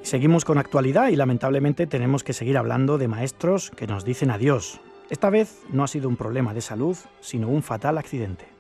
Seguimos con actualidad y lamentablemente tenemos que seguir hablando de maestros que nos dicen adiós. Esta vez no ha sido un problema de salud, sino un fatal accidente.